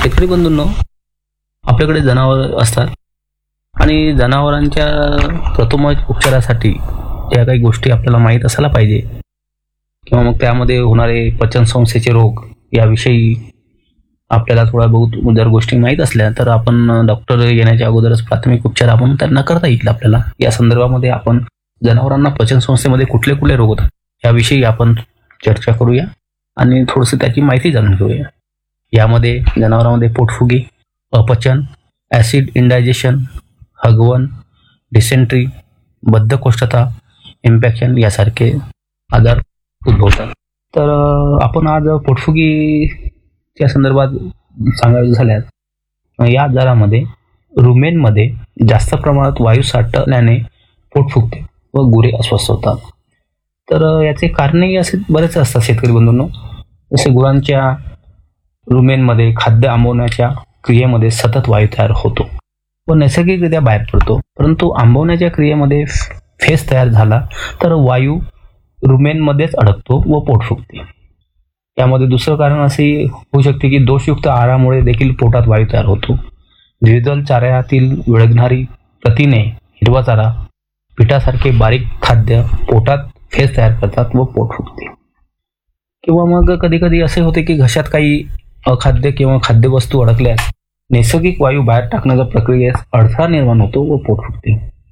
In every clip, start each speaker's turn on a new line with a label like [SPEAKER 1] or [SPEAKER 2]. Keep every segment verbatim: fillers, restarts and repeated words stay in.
[SPEAKER 1] शेतकरी बंधूंनो, आपल्याकडे जनावर असतात आणि जनावरांच्या प्रथम उपचारासाठी ज्या काही गोष्टी आपल्याला माहीत असायला पाहिजे किंवा मग त्यामध्ये होणारे पचनसंस्थेचे रोग याविषयी आपल्याला थोडा बहुत जर गोष्टी माहीत असल्या तर आपण डॉक्टर येण्याच्या अगोदरच प्राथमिक उपचार आपण त्यांना करता येईल. आपल्याला या संदर्भामध्ये आपण जनावरांना पचनसंस्थेमध्ये कुठले कुठले रोग होतात याविषयी आपण चर्चा करूया आणि थोडंसं त्याची माहिती जाणून घेऊया. यामध्ये जनावरांमध्ये पोटफुगी, अपचन, ॲसिड इंडायजेशन, हगवण, डिसेंट्री, बद्धकोष्ठता, इन्फेक्शन यासारखे आजार उद्भवतात. तर आपण आज पोटफुगीच्या संदर्भात सांगायचं झाल्यास या आजारामध्ये रुमेनमध्ये जास्त प्रमाणात वायू साठल्याने पोट फुगते व गुरे अस्वस्थ होतात. तर याचे कारणही असे बरेच असतात शेतकरी बंधूंनो. जसे गुरांच्या रुमेनमध्ये खाद्य आंबवण्याच्या क्रियेमध्ये सतत वायू तयार होतो व नैसर्गिकरित्या बाहेर पडतो, परंतु आंबवण्याच्या क्रियेमध्ये फेस तयार झाला तर वायू रुमेनमध्येच अडकतो व पोट फुगते. यामध्ये दुसरं कारण असे होऊ शकते की दोषयुक्त आहारामुळे देखील पोटात वायू तयार होतो. द्विदल चाऱ्यातील विळगणारी प्रथिने, हिरवा चारा, पिठासारखे बारीक खाद्य पोटात फेस तयार करतात व पोट फुगते. किंवा मग कधी कधी असे होते की घशात काही अखाद्य किंवा खाद्यवस्तू अडकल्यास नैसर्गिक वायू बाहेर टाकण्याच्या प्रक्रियेस अडथळा निर्माण होतो व पोट फुगते.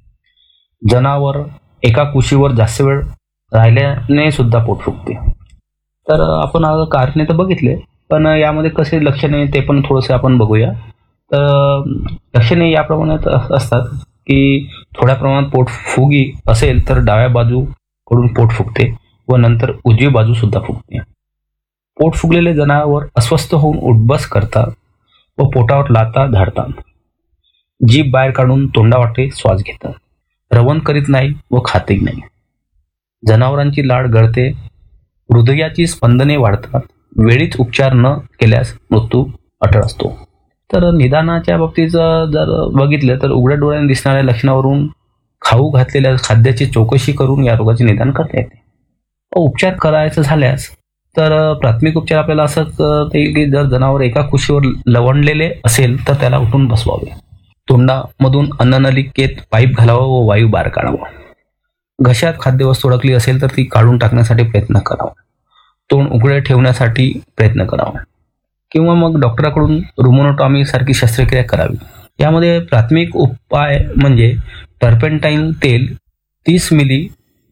[SPEAKER 1] जनावर एका कुशीवर जास्त वेळ राहिल्याने सुद्धा पोट फुगते. तर आपण कारणे तर बघितले, पण यामध्ये कसे लक्षणे ते पण थोडेसे आपण बघूया. तर लक्षणे या प्रमाणात असतात की थोड्या प्रमाणात पोट फुगी असेल तर डाव्या बाजूकडून पोट फुगते व नंतर उजवी बाजू सुद्धा फुगते. पोट फुगलेले जनावर अस्वस्थ होऊन उठबस करतात व पोटावर लाथा झाडतात. जीभ बाहेर काढून तोंडावाटे श्वास घेतात. रवण करीत नाही व खातही नाही. जनावरांची लाळ गळते. हृदयाची स्पंदने वाढतात. वेळीच उपचार न केल्यास मृत्यू अटळ असतो. तर निदानाच्या बाबतीत जर बघितलं तर उघड्या डोळ्याने दिसणाऱ्या लक्षणावरून खाऊ घातलेल्या खाद्याची चौकशी करून या रोगाचे निदान करता येते. उपचार करायचं झाल्यास तर प्राथमिक उपचार आपल्याला असं करता येईल की जर जनावर एका कुशीवर लवंडलेले असेल तर त्याला उठून बसवावे. तोंडामधून अन्ननलिकेत पाईप घालावा व वायू बाहेर काढावा. घशात खाद्यवस्तू अडकली असेल तर ती काढून टाकण्यासाठी प्रयत्न करावा. तोंड उघडे ठेवण्यासाठी प्रयत्न करावा किंवा मग डॉक्टराकडून रुमोनोटॉमी सारखी शस्त्रक्रिया करावी. यामध्ये प्राथमिक उपाय म्हणजे टर्पेंटाईन तेल तीस मिली,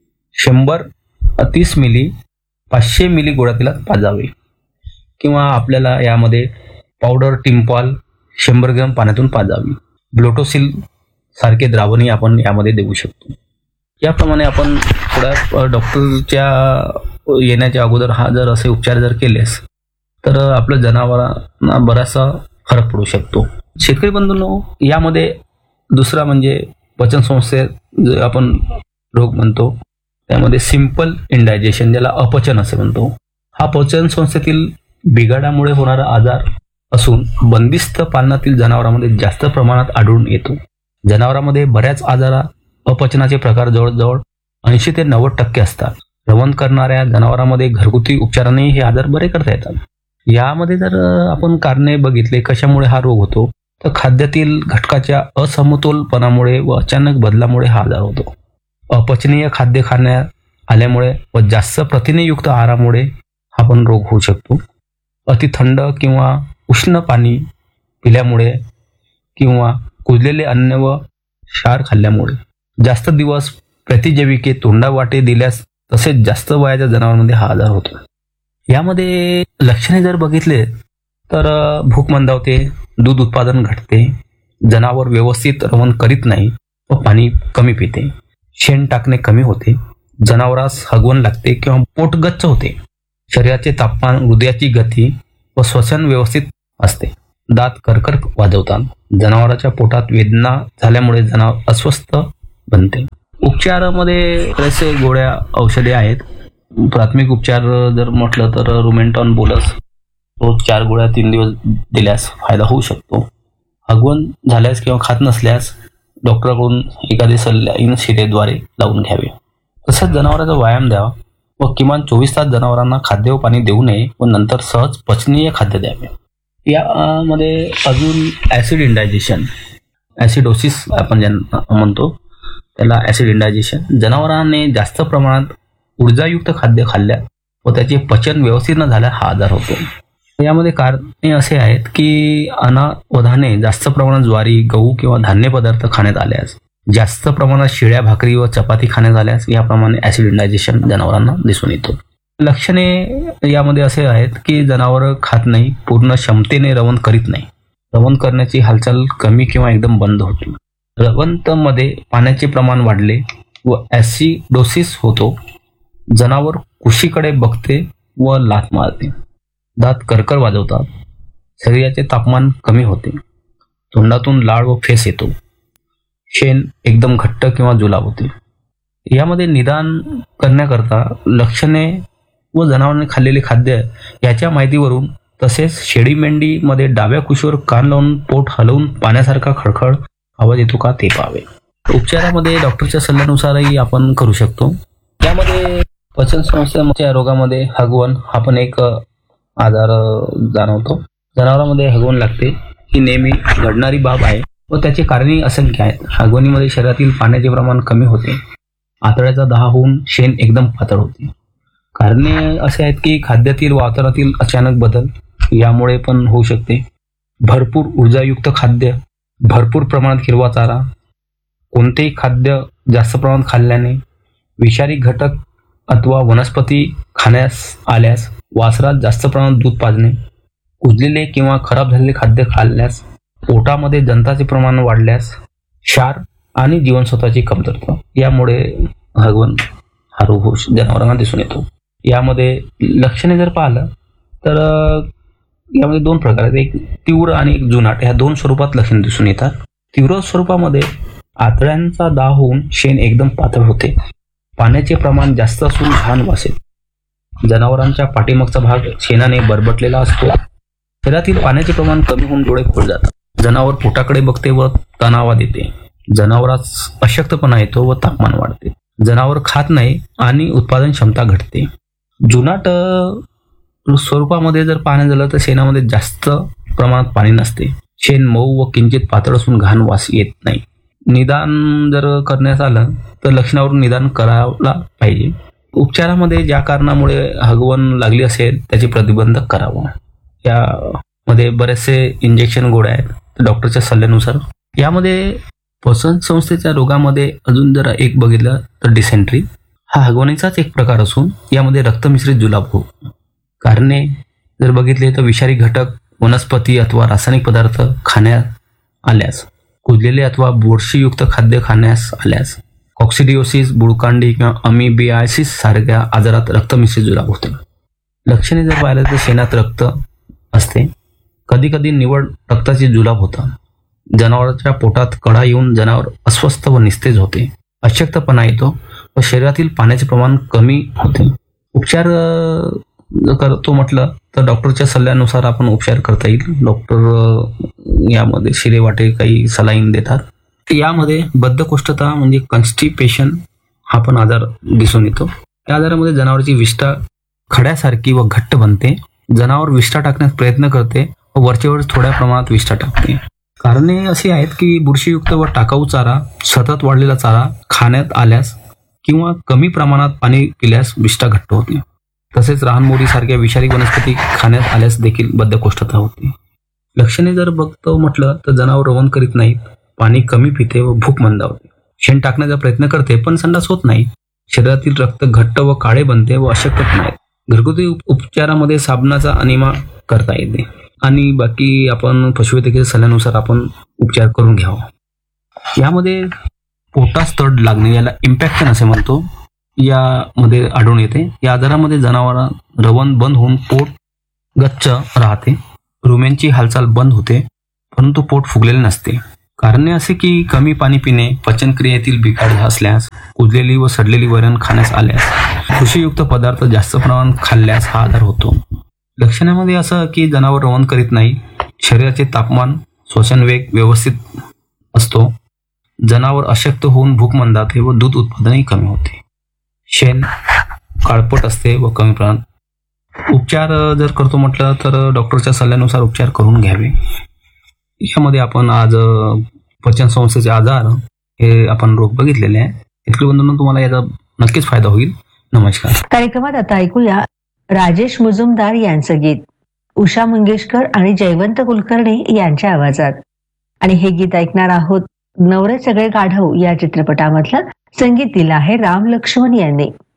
[SPEAKER 1] शंभर तीस मिली, पाचशे मिली गोळ्या तेलात पाजावे किंवा आपल्याला यामध्ये पावडर टिम्पॉल शंभर ग्रॅम पाण्यातून पाजावी. ब्लोटोसिल सारखे द्रावणी आपण यामध्ये देऊ शकतो. याप्रमाणे आपण थोड्या डॉक्टरच्या येण्याच्या अगोदर हा जर असे उपचार जर केलेस तर आपल्या जनावरांना बराचसा फरक पडू शकतो. शेतकरी बंधूंनो, यामध्ये दुसरा म्हणजे पचनसंस्थेत जे आपण रोग म्हणतो त्यामध्ये सिंपल इंडायजेशन, ज्याला अपचन असे म्हणतो, हा पचनसंस्थेतील बिघाडामुळे होणारा आजार असून बंदिस्त पालनातील जनावरांमध्ये जास्त प्रमाणात आढळून येतो. जनावरांमध्ये बऱ्याच आजारा अपचनाचे प्रकार जवळजवळ ऐंशी ते नव्वद टक्के असतात. रवण करणाऱ्या जनावरांमध्ये घरगुती उपचाराने हे आजार बरे करता येतात. यामध्ये जर आपण कारणे बघितले कशामुळे हा रोग होतो तर खाद्यातील घटकाच्या असमतोलपणामुळे व अचानक बदलामुळे हा आजार होतो. अपचनीय खाद्य खाण्यात आल्यामुळे व जास्त प्रथिनेयुक्त आहारामुळे हा पण रोग होऊ शकतो. अति थंड किंवा उष्ण पाणी पिल्यामुळे किंवा कुजलेले अन्न व क्षार खाल्ल्यामुळे, जास्त दिवस प्रतिजैविके तोंडावाटे दिल्यास तसेच जास्त वयाच्या जनावरांमध्ये हा आजार होतो. यामध्ये लक्षणे जर बघितले तर भूक मंदावते, दूध उत्पादन घटते, जनावर व्यवस्थित रवण करीत नाही व पाणी कमी पिते, शेण टाकणे कमी होते, जनावरास हगवण लागते किंवा पोट गच्च होते, शरीराचे तापमान, हृदयाची गती व श्वसन व्यवस्थित असते, दात करकर वाजवतात, जनावराच्या पोटात वेदना झाल्यामुळे जनावर अस्वस्थ बनते. उपचारामध्ये बरेचसे गोळ्या औषधे आहेत. प्राथमिक उपचार जर म्हटलं तर रुमेंटॉन बोलस रोज चार गोळ्या तीन दिवस दिल्यास फायदा होऊ शकतो. हगवण झाल्यास किंवा खात नसल्यास डॉक्टरकडून एखादी सलाईन शिरेद्वारे लावून घ्यावे. तसेच जनावरांचा व्यायाम द्यावा व किमान चोवीस तास जनावरांना खाद्य व पाणी देऊ नये व नंतर सहज पचनीय खाद्य द्यावे. यामध्ये अजून ॲसिड इंडायजेशन, ॲसिडोसिस आपण ज्यांना म्हणतो त्याला ॲसिड इंडायजेशन. जनावरांनी जास्त प्रमाणात ऊर्जायुक्त खाद्य खाल्ल्या व त्याचे पचन व्यवस्थित न झाल्या हा आजार होतो. यामध्ये कारणे असे आहेत की अनावधाने जास्त प्रमाणात ज्वारी, गहू किंवा धान्य पदार्थ खाण्यात आल्यास, जास्त प्रमाणात शिळ्या भाकरी व चपाती खाण्यात आल्यास याप्रमाणे ॲसिड इंडायजेशन जनावरांना दिसून येतो. लक्षणे यामध्ये असे आहेत की जनावर खात नाही, पूर्ण क्षमतेने रवण करीत नाही, रवण करण्याची हालचाल कमी किंवा एकदम बंद होते, रवंतमध्ये पाण्याचे प्रमाण वाढले व ॲसिडोसिस होतो, जनावर कुशीकडे बघते व लाथ मारते, दात करकर वाजवतात, शरीराचे तापमान कमी होते, तोंडातून लाळ व फेस येतो, शेण एकदम घट्ट किंवा जुलाब होते. यामध्ये निदान करण्याकरता लक्षणे व जनावरांनी खाल्लेले खाद्य याच्या माहितीवरून, तसेच शेळी मेंढीमध्ये डाव्या कुशीवर कान लावून पोट हलवून पाण्यासारखा खळखळ आवाज येतो का ते पाहावे. उपचारामध्ये डॉक्टरच्या सल्ल्यानुसारही आपण करू शकतो. यामध्ये पचन संस्थेच्या रोगामध्ये हगवण हा पण एक आजार जाणवतो. जनावरांमध्ये हगवण लागते ही नेहमी घडणारी बाब आहे व त्याचे कारणे असंख्य आहेत. हगवणीमध्ये शरीरातील पाण्याचे प्रमाण कमी होते, आतड्याचा दाह होऊन शेण एकदम पातळ होते. कारणे असे आहेत की खाद्यातील व वातावरणातील अचानक बदल यामुळे पण होऊ शकते. भरपूर ऊर्जायुक्त खाद्य, भरपूर प्रमाणात हिरवा चारा, कोणतेही खाद्य जास्त प्रमाणात खाल्ल्याने, विषारी घटक अथवा वनस्पती खाण्यास आल्यास, वासरात जास्त प्रमाणात दूध पाजणे, कुजलेले किंवा खराब झालेले खाद्य खाल्ल्यास, पोटामध्ये जंताचे प्रमाण वाढल्यास, क्षार आणि जीवनसत्वाची कमतरता यामुळे हगवण हा रोग जनावरांना दिसून येतो. यामध्ये लक्षणे जर पाहिलं तर यामध्ये दोन प्रकार आहेत, एक तीव्र आणि एक जुनाट, ह्या दोन स्वरूपात लक्षणे दिसून येतात. तीव्र स्वरूपामध्ये आतड्यांचा दाह होऊन शेण एकदम पातळ होते, पाण्याचे प्रमाण जास्त असून घाण वास येते, जनावरांच्या पाठीमागचा भाग शेणाने बरबटलेला असतो, शरीरातील पाण्याचे प्रमाण कमी होऊन डोळे खोल जातात, जनावर पोटाकडे बघते व तणावात येते, जनावरास अशक्तपणा येतो व तापमान वाढते, जनावर खात नाही आणि उत्पादन क्षमता घटते. जुनाट स्वरूपामध्ये जर पाणी झालं तर शेणामध्ये जास्त प्रमाणात पाणी नसते, शेण मऊ व किंचित पातळ असून घाण वास येत नाही. निदान जर करण्यात आलं तर लक्षणावरून निदान करायला पाहिजे. उपचारामध्ये ज्या कारणामुळे हगवण लागली असेल त्याचे प्रतिबंध करावा. यामध्ये बरेचसे इंजेक्शन गोळ्या आहेत डॉक्टरच्या सल्ल्यानुसार. यामध्ये पचन संस्थेच्या रोगामध्ये अजून जर एक बघितलं तर डिसेंट्री हा हगवणीचाच एक प्रकार असून यामध्ये रक्तमिश्रित जुलाब हो. कारणे जर बघितले तर विषारी घटक, वनस्पती अथवा रासायनिक पदार्थ खाण्यात आल्यास, कुजलेले अथवा बुरशीयुक्त खाद्य खाण्यास आल्यास, कॉक्सिडिओसिस, बुळकांडी किंवा अमिबियासिस सारख्या आजारात रक्तमिश्रित जुलाब होते. लक्षणे जर पाहिलं तर शेणात रक्त असते, कधी कधी निवड रक्ताची जुलाब होतात, जनावरांच्या पोटात कडा येऊन जनावर अस्वस्थ व निस्तेज होते, अशक्तपणा येतो व शरीरातील पाण्याचे प्रमाण कमी होते. उपचार करतो म्हटलं तर डॉक्टरच्या सल्ल्यानुसार आपण उपचार करता येईल. डॉक्टर यामध्ये शिरे वाटे काही सलाईन देतात. यामध्ये बद्धकोष्ठता म्हणजे कॉन्स्टिपेशन हा पण आजार दिसून येतो. या आजारामध्ये जनावरांची विष्ठा खड्यासारखी व घट्ट बनते, जनावर विष्ठा टाकण्यास प्रयत्न करते व वरचेवर थोड्या प्रमाणात विष्ठा टाकते. कारणे अशी आहेत की बुरशीयुक्त व टाकाऊ चारा, सतत वाढलेला चारा खाण्यात आल्यास किंवा कमी प्रमाणात पाणी पिल्यास विष्ठा घट्ट होते, तसेच रानमोरी सारख्या विषारी वनस्पती खाण्यात आल्यास देखील बद्धकोष्ठता होते. लक्षणे जर बघतो म्हटलं तर जनावर रवण करीत नाहीत, पाणी कमी पिते व भूक मंदावते, शेण टाकण्याचा प्रयत्न करते पण संडास होत नाही, शरीरातील रक्त घट्ट व काळे बनते व अशक्तपणा आहेत. घरगुती उपचारामध्ये साबणाचा अनिमा करता येते आणि बाकी आपण पशुवैद्यकीय सल्ल्यानुसार आपण उपचार करून घ्यावा. यामध्ये पोटास तड लागणे याला इम्पॅक्शन असे म्हणतो, यामध्ये आढळून येते. या आजारामध्ये जनावर रवण बंद होऊन पोट गच्च राहते, रुमेंची हालचाल बंद होते परंतु पोट फुगलेले नसते. कारणे असे की कमी पाणी पिणे, पचनक्रियेतील बिघाड असल्यास, कुजलेली व सडलेली वरण खाण्यास आल्यास, कृषीयुक्त पदार्थ जास्त प्रमाणात खाल्ल्यास हा आजार होतो. लक्षणामध्ये असं की जनावर रवण करीत नाही, शरीराचे तापमान, श्वसन वेग व्यवस्थित असतो, जनावर अशक्त होऊन भूक मंदावते व दूध उत्पादनही कमी होते, शेण काळपट असते व कमी प्रमाणात उपचार जर करतो म्हटलं तर डॉक्टरच्या सल्ल्यानुसार उपचार करून घ्यावे. यामध्ये आपण आज अ, पचन संस्थेचे आजार हे आपण रोग बघितलेले आहे. इतके बंधूंनो, तुम्हाला याचा नक्कीच फायदा होईल. नमस्कार.
[SPEAKER 2] कार्यक्रमात आता ऐकूया राजेश मुजुमदार यांचं गीत उषा मंगेशकर आणि जयवंत कुलकर्णी यांच्या आवाजात. आणि हे गीत ऐकणार आहोत नवरे सगळे गाढव या चित्रपटामधलं. संगीत दिलं आहे राम लक्ष्मण यांनी.